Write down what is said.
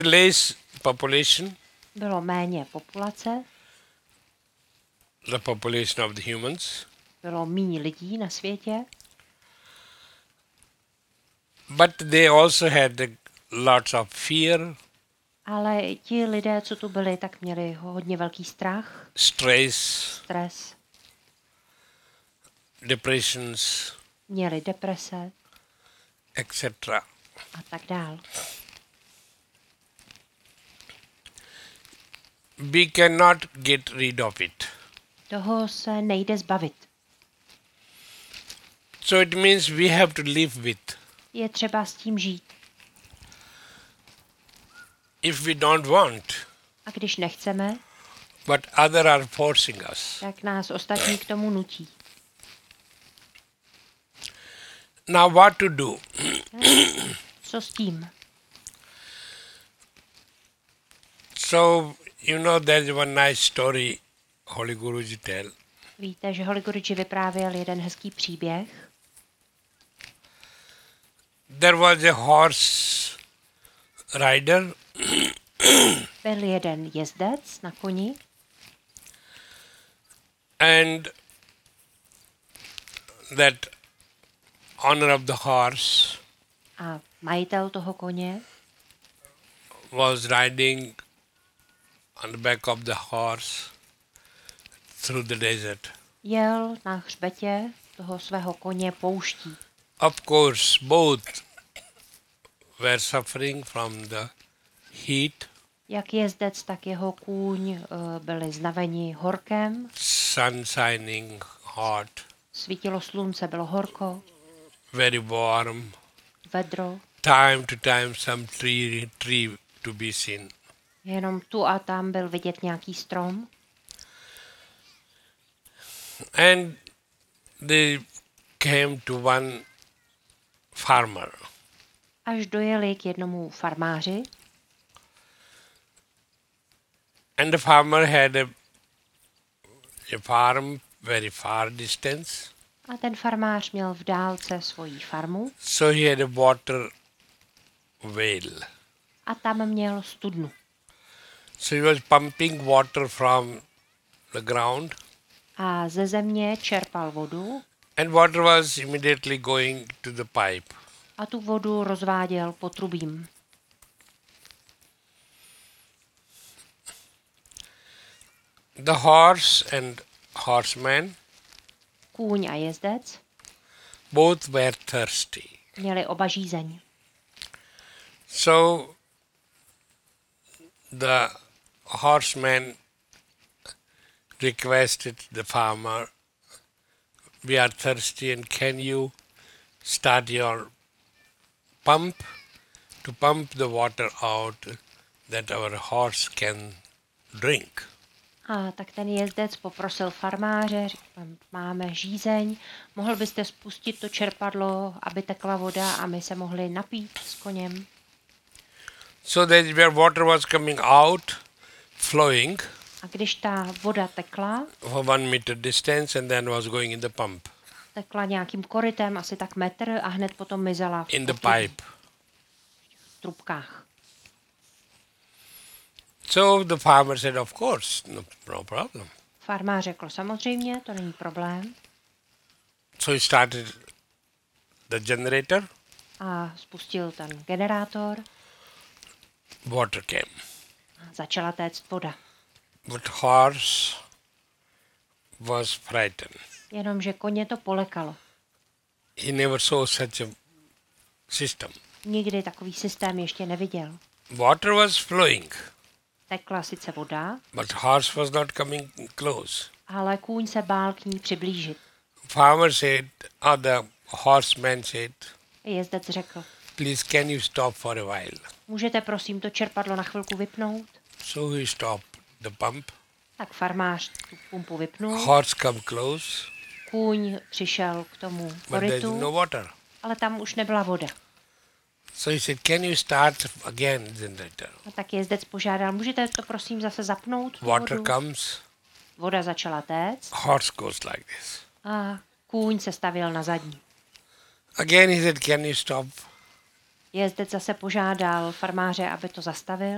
less population, bylo méně populace, the population of the humans, bylo méně lidí na světě, but they also had lots of fear, ale ti lidé, co tu byli, tak měli hodně velký strach, stress, stres, depressions, měli deprese etc. a tak dál. We cannot get rid of it. Toho se nejde zbavit. So it means we have to live with. Je třeba s tím žít. If we don't want, A když nechceme, but other are forcing us. tak nás ostatní k tomu nutí. Now what to do? Co s tím? So, you know, there's one nice story Holy Guruji tell. Víte, že Holy Guruji vyprávěl jeden hezký příběh. There was a horse rider Byl jeden jezdec na koni and that owner of the horse a majitel toho koně was riding on the back of the horse through the desert. jel na hřbetě toho svého koně pouští. Of course, both were suffering from the heat, Jak jezdec, tak jeho kůň byli znaveni horkem, sun shining hot, svítilo slunce, bylo horko, very warm, vedro, time to time some tree to be seen. jenom tu a tam byl vidět nějaký strom And they came to one farmer. až dojeli k jednomu farmáři And the farmer had a farm very far distance. a ten farmář měl v dálce svoji farmu So he had a water well. a tam měl studnu. So he was pumping water from the ground A ze země čerpal vodu and water was immediately going to the pipe. a tu vodu rozváděl potrubím. The horse and horseman Kůň a jezdec both were thirsty. měli oba žízeň. So the horseman requested the farmer, we are thirsty and can you start your pump to pump the water out that our horse can drink. A tak ten jezdec poprosil farmáře, řekl, máme žízeň, mohl byste spustit to čerpadlo, aby tekla voda a my se mohli napít s koněm. So that where water was coming out, flowing A když ta voda tekla, for 1 meter distance and then was going in the pump, tekla nějakým korytem, asi tak metr a hned potom mizela in the potrubí, pipe. v trubkách. So the farmer said, of course, no problem. Farmář řekl, samozřejmě, to není problém. So he started the generator, A spustil ten generátor water came. a začala téct voda. But horse was frightened. Jenomže koně to polekalo. He never saw such a system. Nikdy takový systém ještě neviděl. Water was flowing, Tekla sice voda, but horse was not coming close. ale kůň se bál k ní přiblížit. Farmer said, or the horseman said, Jezdec řekl, please can you stop for a while? můžete prosím to čerpadlo na chvilku vypnout? So he stopped the pump. Tak farmář tu pumpu vypnul, Horse come close, kůň přišel k tomu but there's no korytu, water. ale tam už nebyla voda. So he said, can you start again generator? A tak jezdec požádal, můžete to prosím zase zapnout? tu Water vodu? comes, Voda začala téct horse goes like this. a kůň se stavil na zadní. Again he said, can you stop? Jezdec zase požádal farmáře, aby to zastavil.